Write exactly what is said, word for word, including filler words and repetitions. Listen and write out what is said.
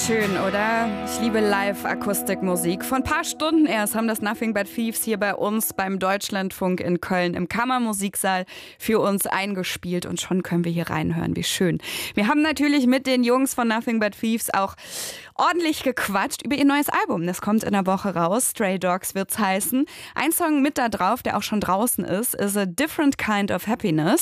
Schön, oder? Ich liebe Live-Akustikmusik. Vor ein paar Stunden erst haben das Nothing But Thieves hier bei uns beim Deutschlandfunk in Köln im Kammermusiksaal für uns eingespielt und schon können wir hier reinhören. Wie schön. Wir haben natürlich mit den Jungs von Nothing But Thieves auch ordentlich gequatscht über ihr neues Album. Das kommt in der Woche raus. Stray Dogs wird's heißen. Ein Song mit da drauf, der auch schon draußen ist, ist A Different Kind of Happiness.